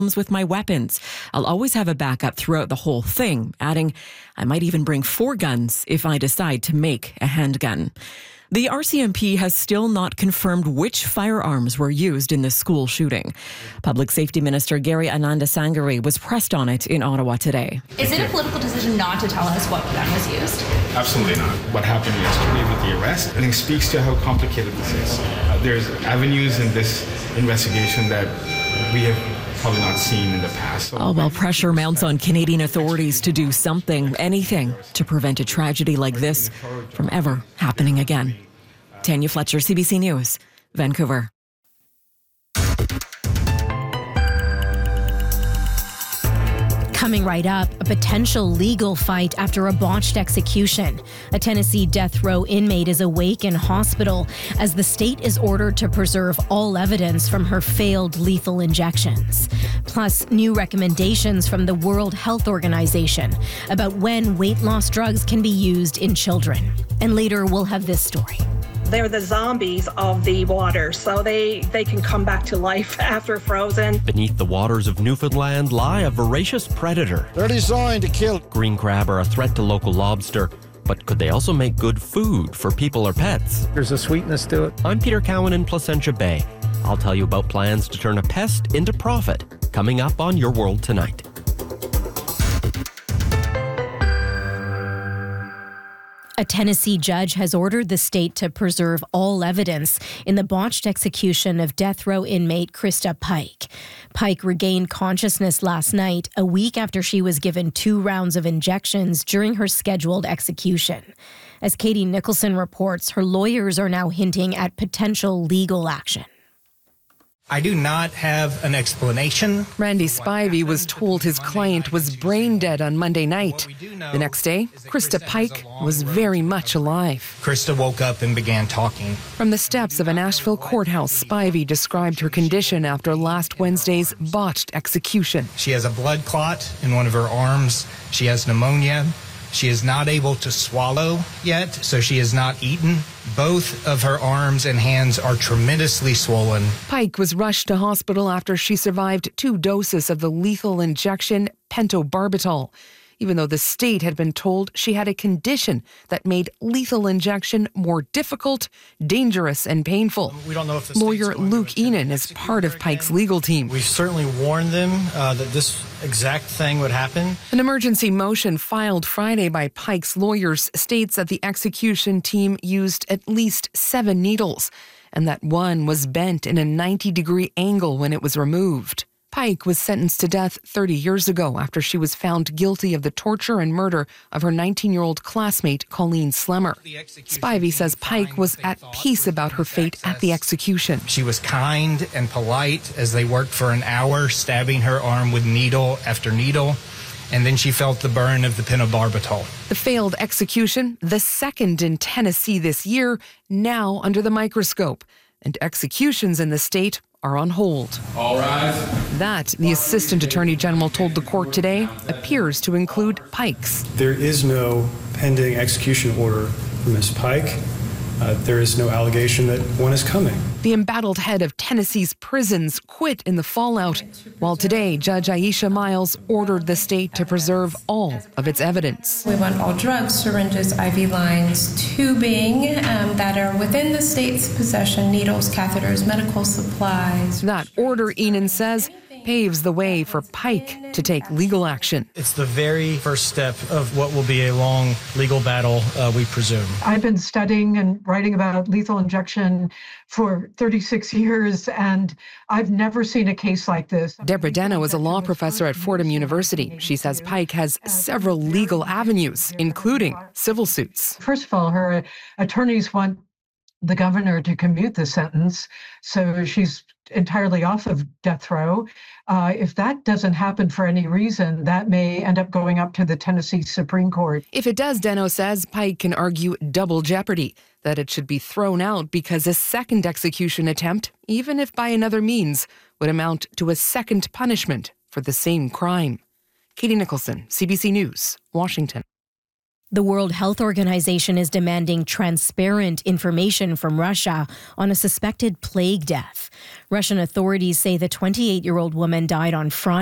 with my weapons. I'll always have a backup throughout the whole thing, adding, I might even bring 4 guns if I decide to make a handgun. The RCMP has still not confirmed which firearms were used in the school shooting. Public Safety Minister Gary Anandasangari was pressed on it in Ottawa today. Is it a political decision not to tell us what gun was used? Absolutely not. What happened yesterday with the arrest, I think, speaks to how complicated this is. There's avenues in this investigation that we have probably not seen in the past. While pressure mounts on Canadian authorities to do something, anything, to prevent a tragedy like this from ever happening again. Tanya Fletcher, CBC News, Vancouver. Coming right up, a potential legal fight after a botched execution. A Tennessee death row inmate is awake in hospital as the state is ordered to preserve all evidence from her failed lethal injections. Plus, new recommendations from the World Health Organization about when weight loss drugs can be used in children. And later, we'll have this story. They're the zombies of the water, so they can come back to life after frozen. Beneath the waters of Newfoundland lie a voracious predator. They're designed to kill. Green crab are a threat to local lobster, but could they also make good food for people or pets? There's a sweetness to it. I'm Peter Cowan in Placentia Bay. I'll tell you about plans to turn a pest into profit, coming up on Your World Tonight. A Tennessee judge has ordered the state to preserve all evidence in the botched execution of death row inmate Krista Pike. Pike regained consciousness last night, a week after she was given 2 rounds of injections during her scheduled execution. As Katie Nicholson reports, her lawyers are now hinting at potential legal action. I do not have an explanation. Randy Spivey was told his client was brain dead on Monday night. The next day, Krista Pike was very much alive. Krista woke up and began talking. From the steps of a Nashville courthouse, Spivey described her condition after last Wednesday's botched execution. She has a blood clot in one of her arms. She has pneumonia. She is not able to swallow yet, so she has not eaten. Both of her arms and hands are tremendously swollen. Pike was rushed to hospital after she survived 2 doses of the lethal injection pentobarbital, even though the state had been told she had a condition that made lethal injection more difficult, dangerous, and painful. We don't know if Lawyer Luke Enan is part of Pike's legal team. We've certainly warned them that this exact thing would happen. An emergency motion filed Friday by Pike's lawyers states that the execution team used at least 7 needles and that one was bent in a 90-degree angle when it was removed. Pike was sentenced to death 30 years ago after she was found guilty of the torture and murder of her 19-year-old classmate, Colleen Slemmer. Spivey says Pike was at peace about her fate at the execution. She was kind and polite as they worked for an hour, stabbing her arm with needle after needle, and then she felt the burn of the pentobarbital. The failed execution, the second in Tennessee this year, now under the microscope, and executions in the state are on hold. All rise. That, the Assistant Attorney General told the court today, appears to include Pike's. There is no pending execution order for Ms. Pike. There is no allegation that one is coming. The embattled head of Tennessee's prisons quit in the fallout, while today Judge Aisha Miles ordered the state to preserve all of its evidence. We want all drugs, syringes, IV lines, tubing that are within the state's possession, needles, catheters, medical supplies. That order, Enan says, paves the way for Pike to take legal action. It's the very first step of what will be a long legal battle, we presume. I've been studying and writing about lethal injection for 36 years, and I've never seen a case like this. Deborah Deno is a law professor at Fordham University. She says Pike has several legal avenues, including civil suits. First of all, her attorneys want the governor to commute the sentence, so she's entirely off of death row. If that doesn't happen for any reason, that may end up going up to the Tennessee Supreme Court. If it does, Deno says Pike can argue double jeopardy, that it should be thrown out because a second execution attempt, even if by another means, would amount to a second punishment for the same crime. Katie Nicholson, CBC News, Washington. The World Health Organization is demanding transparent information from Russia on a suspected plague death. Russian authorities say the 28-year-old woman died on Friday.